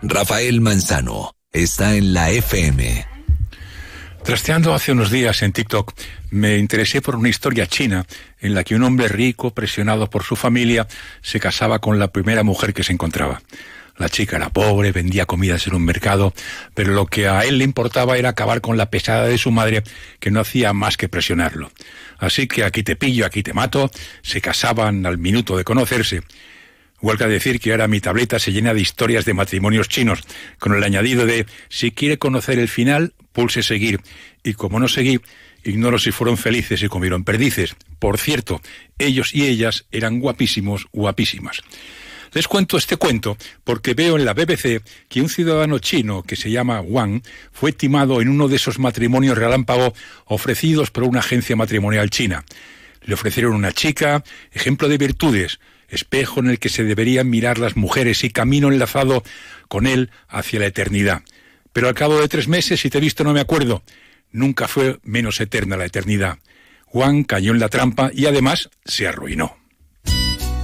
Rafael Manzano está en la FM. Trasteando hace unos días en TikTok, me interesé por una historia china en la que un hombre rico, presionado por su familia, se casaba con la primera mujer que se encontraba. La chica era pobre, vendía comidas en un mercado, pero lo que a él le importaba era acabar con la pesada de su madre, que no hacía más que presionarlo. Así que aquí te pillo, aquí te mato, se casaban al minuto de conocerse. Huelga decir que ahora mi tableta se llena de historias de matrimonios chinos, con el añadido de, si quiere conocer el final, pulse seguir. Y como no seguí, ignoro si fueron felices y comieron perdices. Por cierto, ellos y ellas eran guapísimos, guapísimas. Les cuento este cuento porque veo en la BBC que un ciudadano chino que se llama Wang fue timado en uno de esos matrimonios relámpago ofrecidos por una agencia matrimonial china. Le ofrecieron una chica, ejemplo de virtudes, espejo en el que se deberían mirar las mujeres y camino enlazado con él hacia la eternidad. Pero al cabo de 3 meses, si te he visto no me acuerdo, nunca fue menos eterna la eternidad. Wang cayó en la trampa y además se arruinó.